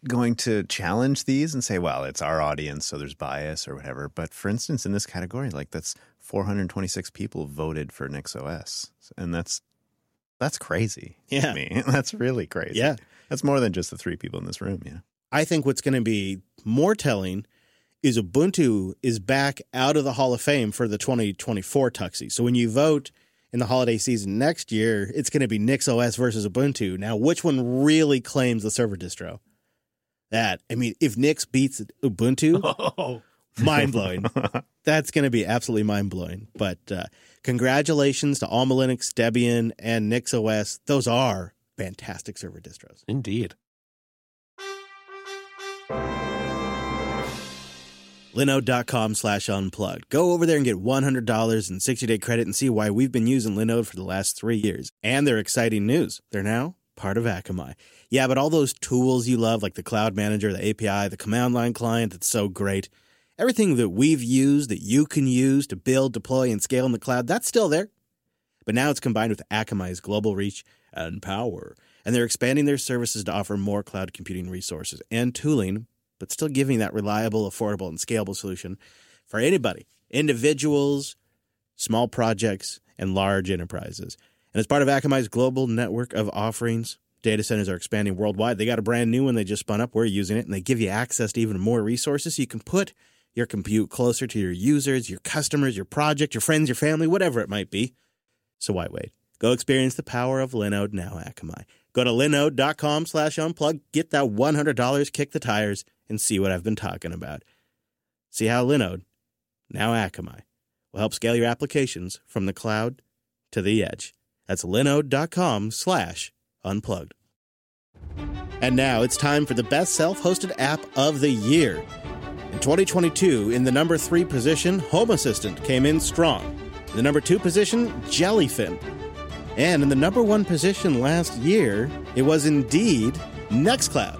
going to challenge these and say, well, it's our audience, so there's bias or whatever. But for instance, in this category, like that's 426 people voted for NixOS. And that's crazy to me. That's really crazy. Yeah. That's more than just the 3 people in this room. Yeah. I think what's going to be more telling is Ubuntu is back out of the Hall of Fame for the 2024 Tuxie. So when you vote in the holiday season next year, it's going to be NixOS versus Ubuntu. Now, which one really claims the server distro? If Nix beats Ubuntu, mind-blowing. That's going to be absolutely mind-blowing. But congratulations to Alma Linux, Debian, and NixOS. Those are fantastic server distros. Indeed. Linode.com/unplugged. Go over there and get $100 in 60-day credit and see why we've been using Linode for the last 3 years. And their exciting news. They're now part of Akamai. Yeah, but all those tools you love, like the Cloud Manager, the API, the command line client, that's so great. Everything that we've used that you can use to build, deploy, and scale in the cloud, that's still there. But now it's combined with Akamai's global reach and power. And they're expanding their services to offer more cloud computing resources and tooling, but still giving that reliable, affordable, and scalable solution for anybody, individuals, small projects, and large enterprises. And as part of Akamai's global network of offerings, data centers are expanding worldwide. They got a brand new one they just spun up. We're using it, and they give you access to even more resources so you can put your compute closer to your users, your customers, your project, your friends, your family, whatever it might be. So why wait? Go experience the power of Linode, now Akamai. Go to linode.com/unplug, get that $100, kick the tires, and see what I've been talking about. See how Linode, now Akamai, will help scale your applications from the cloud to the edge. That's linode.com/unplugged. And now it's time for the best self-hosted app of the year. In 2022, in the number 3 position, Home Assistant came in strong. In the number 2 position, Jellyfin. And in the number 1 position last year, it was indeed Nextcloud.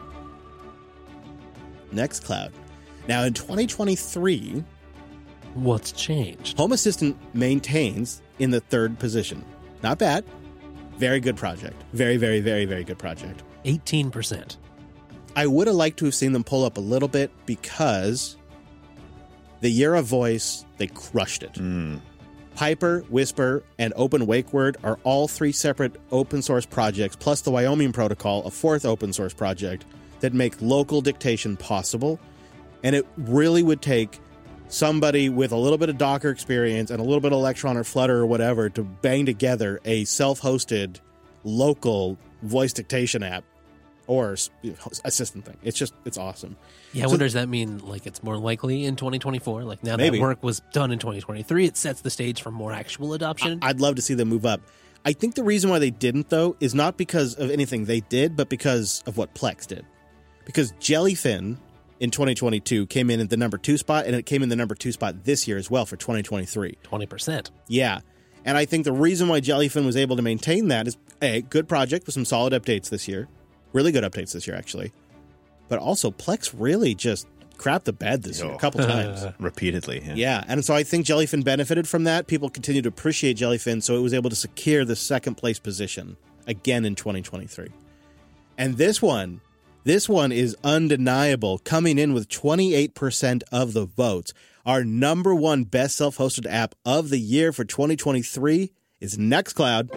Nextcloud. Now in 2023... what's changed? Home Assistant maintains in the 3rd position. Not bad. Very good project. Very, very, very, very good project. 18%. I would have liked to have seen them pull up a little bit because the year of voice, they crushed it. Piper, Whisper, and Open Wakeword are all 3 separate open source projects, plus the Wyoming Protocol, a 4th open source project that make local dictation possible. And it really would take somebody with a little bit of Docker experience and a little bit of Electron or Flutter or whatever to bang together a self-hosted local voice dictation app or assistant thing. It's awesome. Yeah, So- does that mean? Like, it's more likely in 2024? Like, now Maybe. that work was done in 2023, it sets the stage for more actual adoption? I'd love to see them move up. I think the reason why they didn't, though, is not because of anything they did, but because of what Plex did. Because Jellyfin in 2022 came in at the number 2 spot, and it came in the number 2 spot this year as well for 2023. 20%. Yeah. And I think the reason why Jellyfin was able to maintain that is, A, good project with some solid updates this year. Really good updates this year, actually. But also, Plex really just crapped the bed this year a couple times. Repeatedly. Yeah, and so I think Jellyfin benefited from that. People continue to appreciate Jellyfin, so it was able to secure the 2nd place position again in 2023. And this one is undeniable, coming in with 28% of the votes. Our number 1 best self-hosted app of the year for 2023 is Nextcloud.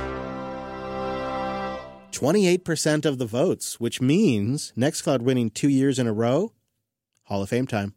28% of the votes, which means Nextcloud winning 2 years in a row, Hall of Fame time.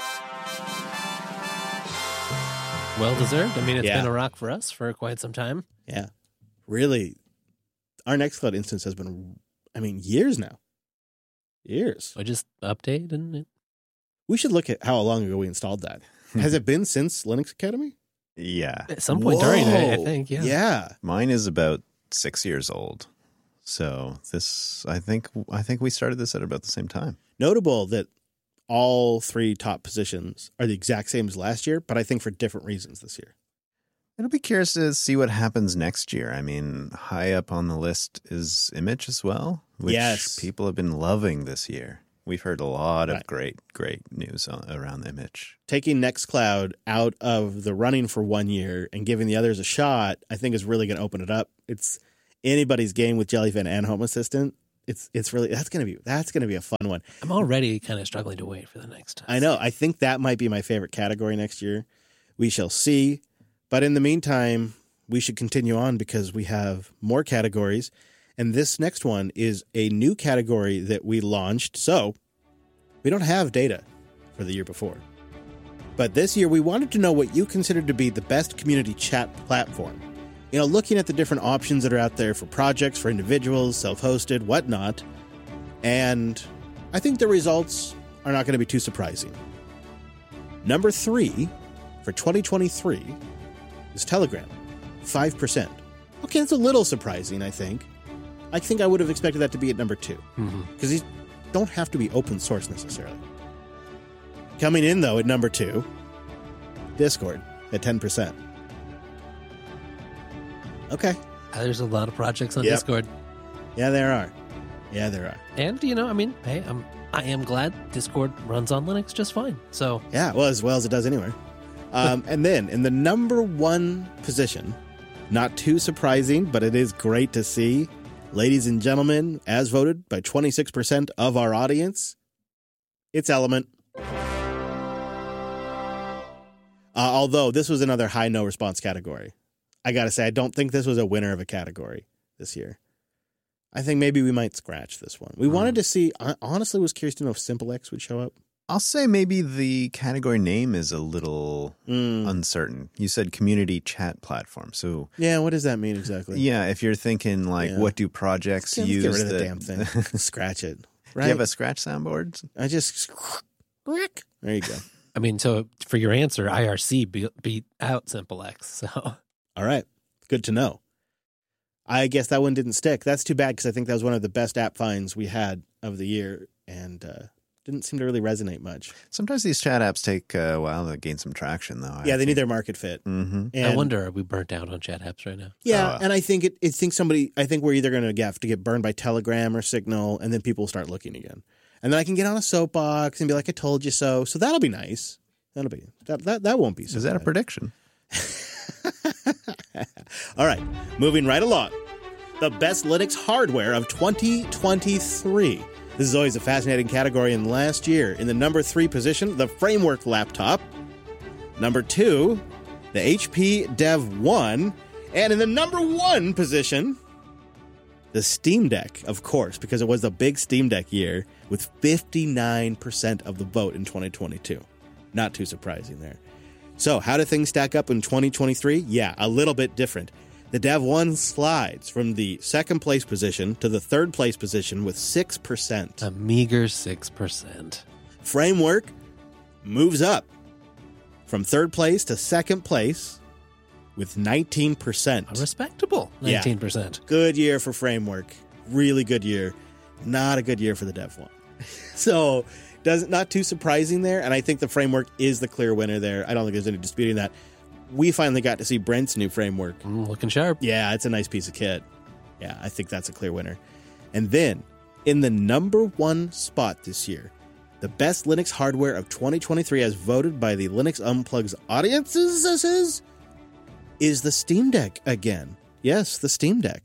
Well deserved. I mean, it's Yeah. been a rock for us for quite some time. Yeah. Really, our Nextcloud instance has been, years now. Years. I just update and We should look at how long ago we installed that. Has it been since Linux Academy? Yeah. at some point during it, I Whoa. think, yeah. Yeah. Mine is about 6 years old. So this, I think we started this at about the same time. Notable that all 3 top positions are the exact same as last year, but I think for different reasons this year. It'll be curious to see what happens next year. I mean, high up on the list is Image as well, which Yes. people have been loving this year. We've heard a lot of Right. great news around Image. Taking Nextcloud out of the running for 1 year and giving the others a shot, I think is really going to open it up. It's anybody's game with Jellyfin and Home Assistant. It's really that's gonna be a fun one. I'm already kind of struggling to wait for the next time. I know. I think that might be my favorite category next year. We shall see. But in the meantime, we should continue on because we have more categories. And this next one is a new category that we launched. So we don't have data for the year before. But this year, we wanted to know what you consider to be the best community chat platform. You know, looking at the different options that are out there for projects, for individuals, self-hosted, whatnot. And I think the results are not going to be too surprising. Number 3 for 2023 is Telegram, 5%. Okay, that's a little surprising, I think. I think I would have expected that to be at number 2. Because these don't have to be open source necessarily. Coming in, though, at number 2, Discord at 10%. Okay. There's a lot of projects on Yep. Discord. Yeah, there are. And, I mean, hey, I am glad Discord runs on Linux just fine. So, Yeah, well as it does anywhere. And then in the number 1 position, not too surprising, but it is great to see, ladies and gentlemen, as voted by 26% of our audience, it's Element. Although this was another high no response category. I got to say, I don't think this was a winner of a category this year. I think maybe we might scratch this one. We wanted to see, I honestly was curious to know if SimpleX would show up. I'll say maybe the category name is a little uncertain. You said community chat platform. So Yeah, what does that mean exactly? yeah, if you're thinking like, Yeah. what do projects Let's use? get rid of the that- damn thing. Scratch it. Right? Do you have a scratch soundboard? I just... There you go. I mean, so for your answer, IRC beat out SimpleX. So, All right. Good to know. I guess that one didn't stick. That's too bad because I think that was one of the best app finds we had of the year and didn't seem to really resonate much. Sometimes these chat apps take a while to gain some traction, though. Yeah, they need their market fit. Mm-hmm. And I wonder, are we burnt out on chat apps right now? Yeah, and I think I think we're either going to have to get burned by Telegram or Signal, and then people will start looking again. And then I can get on a soapbox and be like, I told you so. So that'll be nice. That won't be so Is that a bad. prediction? All right, moving right along. The best Linux hardware of 2023. This is always a fascinating category. And last year, in the number 3 position, the Framework laptop. Number 2, the HP Dev 1. And in the number 1 position, the Steam Deck, of course, because it was the big Steam Deck year with 59% of the vote in 2022. Not too surprising there. So, how do things stack up in 2023? Yeah, a little bit different. The Dev 1 slides from the second place position to the third place position with 6%. A meager 6%. Framework moves up from third place to second place with 19%. A respectable Yeah. 19%. Good year for Framework. Really good year. Not a good year for the Dev 1. So, not too surprising there. And I think the Framework is the clear winner there. I don't think there's any disputing that. We finally got to see Brent's new Framework. Looking sharp. Yeah, it's a nice piece of kit. Yeah, I think that's a clear winner. And then, in the number 1 spot this year, the best Linux hardware of 2023 as voted by the Linux Unplugged audiences is the Steam Deck again. Yes, the Steam Deck.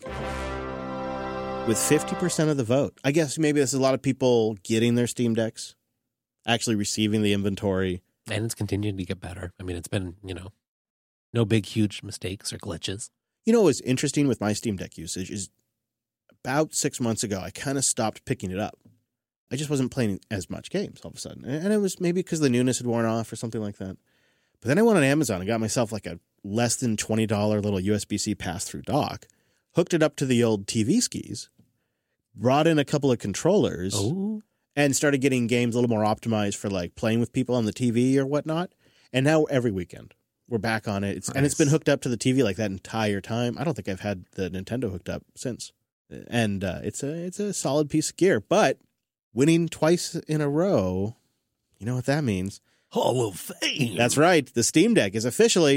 With 50% of the vote. I guess maybe this is a lot of people getting their Steam Decks, actually receiving the inventory. And it's continuing to get better. I mean, it's been, no big, huge mistakes or glitches. You know what was interesting with my Steam Deck usage is about 6 months ago, I kind of stopped picking it up. I just wasn't playing as much games all of a sudden. And it was maybe because the newness had worn off or something like that. But then I went on Amazon and got myself like a less than $20 little USB-C pass-through dock, hooked it up to the old TV skis, brought in a couple of controllers, and started getting games a little more optimized for like playing with people on the TV or whatnot. And now every weekend we're back on it. And it's been hooked up to the TV like that entire time. I don't think I've had the Nintendo hooked up since. And it's a solid piece of gear. But winning twice in a row, you know what that means? Hall of Fame. That's right. The Steam Deck is officially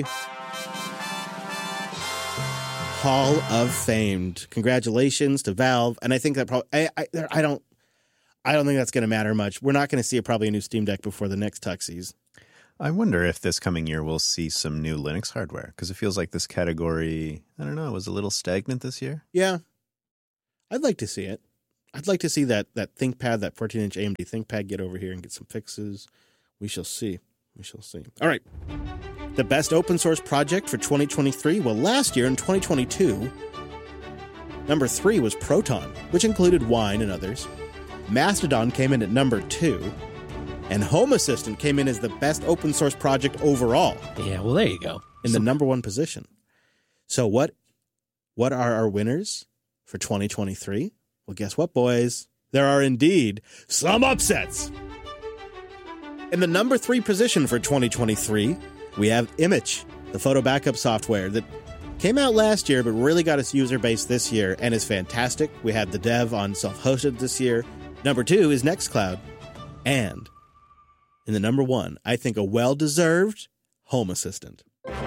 Hall of Famed. Congratulations to Valve. And I think that probably I don't think that's going to matter much. We're not going to see probably a new Steam Deck before the next Tuxies. I wonder if this coming year we'll see some new Linux hardware, because it feels like this category, I don't know, was a little stagnant this year. Yeah. I'd like to see it. I'd like to see that ThinkPad, that 14-inch AMD ThinkPad get over here and get some fixes. We shall see. We shall see. All right. The best open source project for 2023. Well, last year in 2022, number 3 was Proton, which included Wine and others. Mastodon came in at number 2. And Home Assistant came in as the best open source project overall. Yeah, well, there you go. In the number 1 position. So what are our winners for 2023? Well, guess what, boys? There are indeed some upsets. In the number 3 position for 2023, we have Image, the photo backup software that came out last year but really got its user base this year and is fantastic. We had the dev on self-hosted this year. Number 2 is Nextcloud. And in the number 1, I think a well-deserved Home Assistant.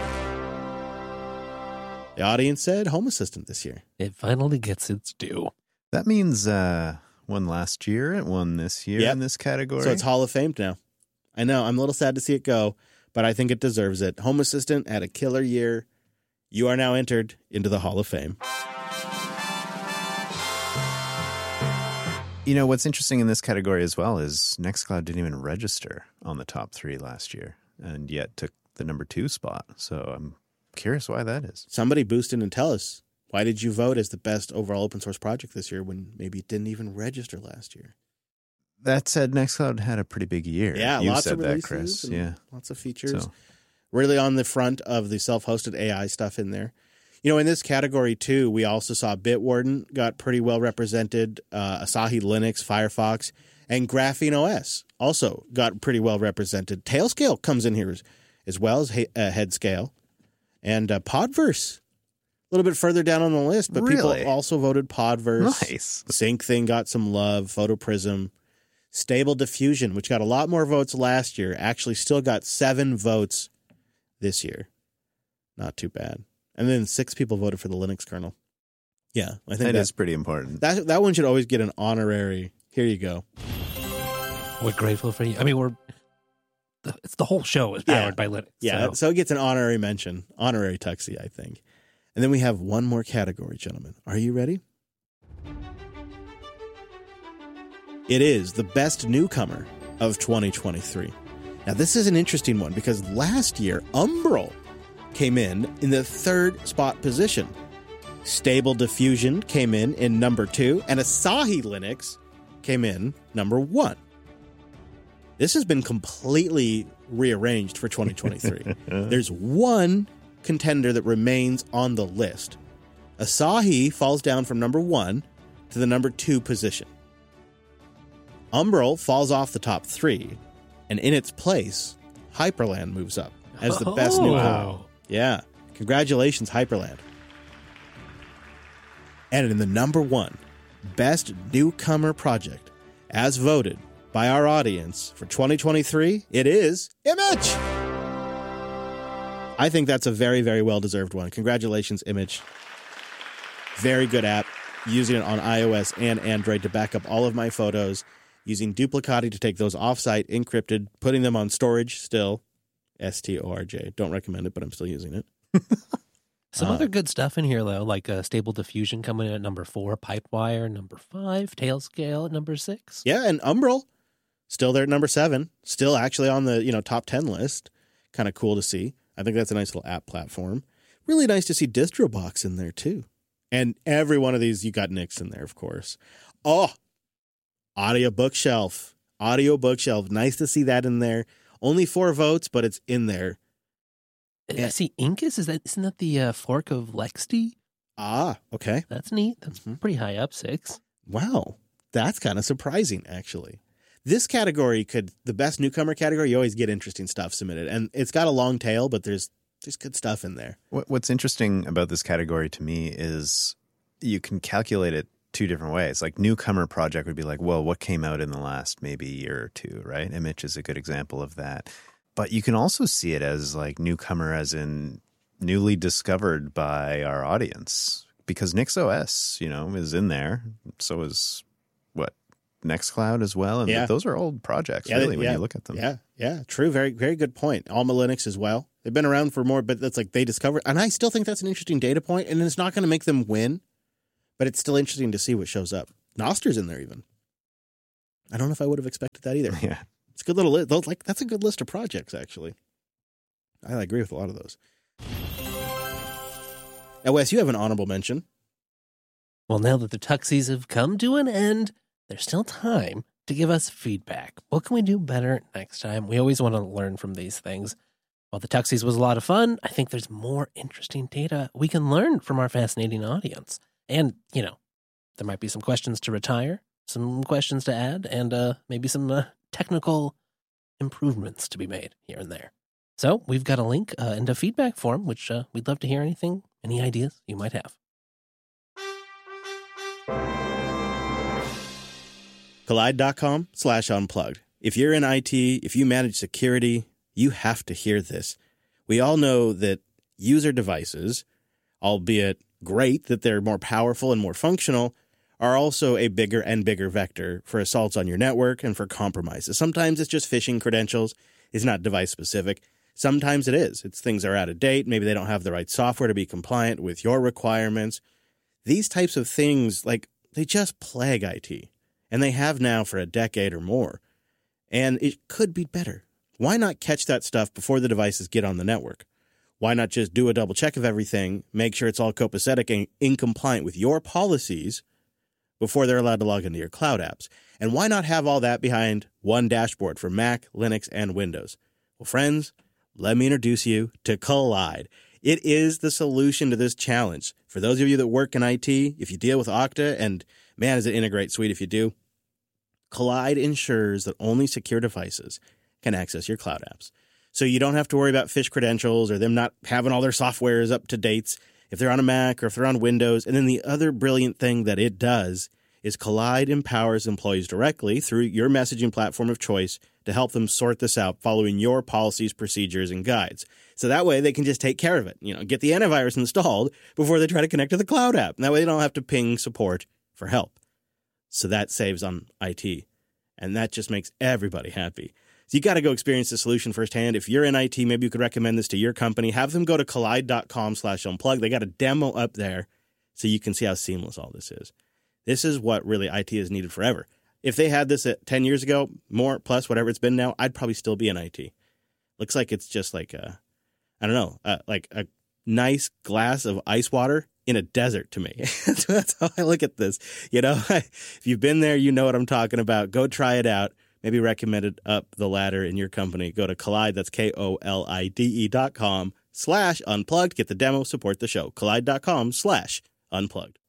The audience said Home Assistant this year. It finally gets its due. That means won last year, it won this year in this category. So it's Hall of Fame now. I know, I'm a little sad to see it go, but I think it deserves it. Home Assistant had a killer year. You are now entered into the Hall of Fame. You know, what's interesting in this category as well is Nextcloud didn't even register on the top 3 last year and yet took the number 2 spot. So I'm curious why that is. Somebody boost in and tell us, why did you vote as the best overall open source project this year when maybe it didn't even register last year? That said, Nextcloud had a pretty big year. Yeah, you lots said of that, releases, Chris. and Yeah, lots of features. So. Really on the front of the self-hosted AI stuff in there. You know, in this category, too, we also saw Bitwarden got pretty well represented. Asahi Linux, Firefox, and Graphene OS also got pretty well represented. Tailscale comes in here as well as Headscale. And Podverse, a little bit further down on the list, but Really? people also voted Podverse. Nice. SyncThing got some love. PhotoPrism. Stable Diffusion, which got a lot more votes last year, actually still got 7 votes this year. Not too bad. And then 6 people voted for the Linux kernel. Yeah, I think that is pretty important. That one should always get an honorary. Here you go. We're grateful for you. I mean, it's the whole show is powered by Linux. Yeah, so it gets an honorary mention, honorary tuxie, I think. And then we have one more category, gentlemen. Are you ready? It is the best newcomer of 2023. Now, this is an interesting one because last year, Umbrel came in the 3rd spot position. Stable Diffusion came in number 2, and Asahi Linux came in number 1. This has been completely rearranged for 2023. There's one contender that remains on the list. Asahi falls down from number 1 to the number 2 position. Umbrel falls off the top 3, and in its place, Hyperland moves up as the best newcomer. Yeah. Congratulations, Hyperland. And in the number 1 best newcomer project, as voted by our audience for 2023, it is Image. I think that's a very, very well-deserved one. Congratulations, Image. Very good app. Using it on iOS and Android to back up all of my photos. Using Duplicati to take those offsite, encrypted, putting them on storage still. STORJ. Don't recommend it, but I'm still using it. Some other good stuff in here, though, like Stable Diffusion coming in at number 4, Pipewire number 5, Tailscale at number 6. Yeah, and Umbrel still there at number 7. Still actually on the top 10 list. Kind of cool to see. I think that's a nice little app platform. Really nice to see DistroBox in there, too. And every one of these, you got Nix in there, of course. Oh, Audio Bookshelf. Audio Bookshelf. Nice to see that in there. Only 4 votes, but it's in there. I see Incus. Isn't that the fork of Lexd? Ah, okay. That's neat. That's pretty high up, 6. Wow. That's kind of surprising, actually. This category the best newcomer category, you always get interesting stuff submitted. And it's got a long tail, but there's good stuff in there. What's interesting about this category to me is you can calculate it 2 different ways. Like newcomer project would be like, well, what came out in the last maybe year or 2, right? Image is a good example of that. But you can also see it as like newcomer as in newly discovered by our audience because NixOS, is in there. So is Nextcloud as well. And those are old projects, really, when you look at them. Yeah, true. Very, very good point. Alma Linux as well. They've been around for more, but that's like they discovered. And I still think that's an interesting data point, and it's not going to make them win, but it's still interesting to see what shows up. Noster's in there even. I don't know if I would have expected that either. Yeah. It's a good little list. That's a good list of projects, actually. I agree with a lot of those. Now, Wes, you have an honorable mention. Well, now that the Tuxies have come to an end, there's still time to give us feedback. What can we do better next time? We always want to learn from these things. While the Tuxies was a lot of fun, I think there's more interesting data we can learn from our fascinating audience. And, there might be some questions to retire, some questions to add, and maybe some technical improvements to be made here and there. So we've got a link and a feedback form, which we'd love to hear any ideas you might have. Collide.com/unplugged. If you're in IT, if you manage security, you have to hear this. We all know that user devices, albeit great that they're more powerful and more functional, are also a bigger and bigger vector for assaults on your network and for compromises. Sometimes it's just phishing credentials. It's not device specific. Sometimes it is. It's things are out of date. Maybe they don't have the right software to be compliant with your requirements. These types of things, they just plague IT. And they have now for a decade or more. And it could be better. Why not catch that stuff before the devices get on the network? Why not just do a double check of everything, make sure it's all copacetic and in compliant with your policies before they're allowed to log into your cloud apps? And why not have all that behind one dashboard for Mac, Linux, and Windows? Well, friends, let me introduce you to Collide. It is the solution to this challenge. For those of you that work in IT, if you deal with Okta, and man, is it integrate sweet if you do, Collide ensures that only secure devices can access your cloud apps. So you don't have to worry about phish credentials or them not having all their softwares up to dates if they're on a Mac or if they're on Windows. And then the other brilliant thing that it does is Collide empowers employees directly through your messaging platform of choice to help them sort this out following your policies, procedures, and guides. So that way they can just take care of it, get the antivirus installed before they try to connect to the cloud app. And that way they don't have to ping support for help. So that saves on IT. And that just makes everybody happy. So you got to go experience the solution firsthand. If you're in IT, maybe you could recommend this to your company. Have them go to collide.com/unplug. They got a demo up there so you can see how seamless all this is. This is what really IT has needed forever. If they had this 10 years ago, more, plus whatever it's been now, I'd probably still be in IT. Looks like it's just like a nice glass of ice water in a desert to me. That's how I look at this. If you've been there, you know what I'm talking about. Go try it out. Maybe recommend it up the ladder in your company. Go to Collide, that's KOLIDE.com/unplugged. Get the demo, support the show. Collide.com/unplugged.